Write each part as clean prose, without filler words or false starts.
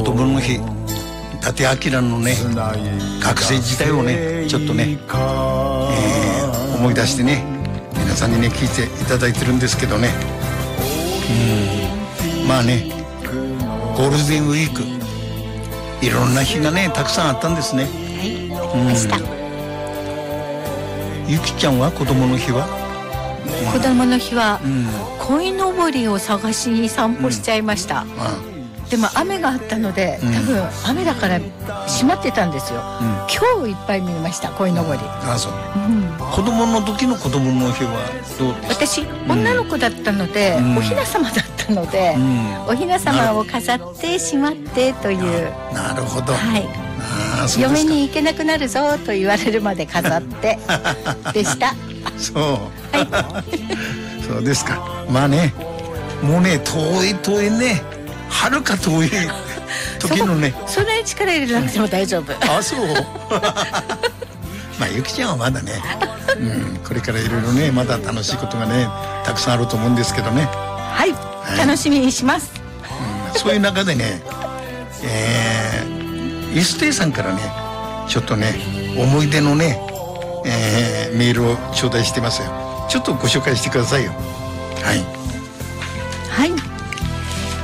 子供の日、伊達明のね学生時代をねちょっとね、思い出してね皆さんにね聞いていただいてるんですけどね、まあねゴールデンウィークいろんな日がねたくさんあったんですね。 明日ゆきちゃんは子供の日は、 子供の日は鯉のぼりを探しに散歩しちゃいました。でも雨があったので多分雨だから閉まってたんですよ。今日いっぱい見ました鯉のぼり。 そう、子供の時の子供の日はどうですか？ 私女の子だったので、おひな様だったので、おひな様を飾ってしまってという。 なるほど。 はい。嫁に行けなくなるぞと言われるまで飾ってでした。 そう、はい、そうですか。まあねもうね遠いねはるか遠い時のねそんなに力入れなくても大丈夫。 そうまあゆきちゃんはまだね、これからいろいろねまだ楽しいことがねたくさんあると思うんですけどね。 はい、楽しみにします。 そういう中でね、イステイさんからねちょっとね思い出のね、メールを頂戴してますよ。ちょっとご紹介してくださいよ。 はい、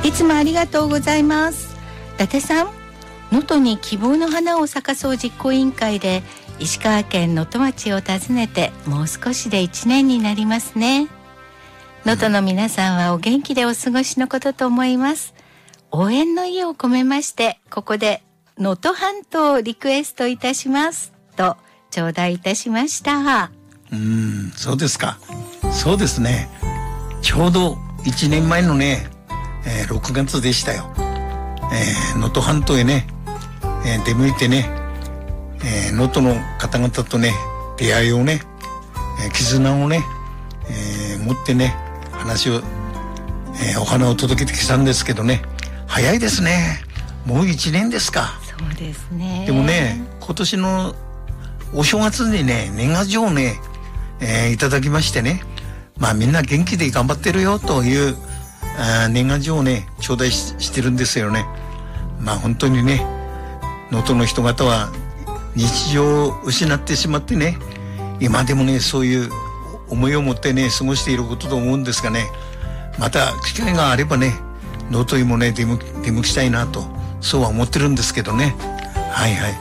いつもありがとうございます。伊達さん、能登に希望の花を咲かそう実行委員会で石川県能登町を訪ねてもう少しで1年になりますね。能登の皆さんはお元気でお過ごしのことと思います。応援の意を込めましてここで能登半島をリクエストいたしますと頂戴いたしました。 そうですか。そうですね、ちょうど1年前のね、6月でしたよ。能登半島へね、出向いてね、能登の方々とね出会いをね、絆をね、持ってね話を、お花を届けてきたんですけどね、早いですね。もう1年ですか。 そうですね。 でもね今年のお正月にね年賀状をね、いただきましてね、まあみんな元気で頑張ってるよという年賀状をね頂戴 してるんですよね。まあ本当にね能登の人々は日常を失ってしまってね今でもねそういう思いを持ってね過ごしていることと思うんですがね、また機会があればね能登にもね出向きしたいなとそうは思ってるんですけどね。はいはい、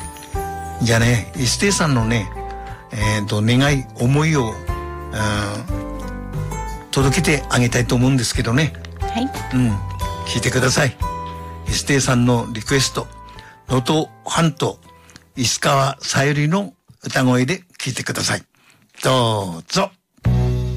じゃあねイステイさんのね願い思いを届けてあげたいと思うんですけどね。 はい、 聞いてください。イステイさんのリクエスト、能登半島石川さゆりの歌声で聞いてください。どうぞ。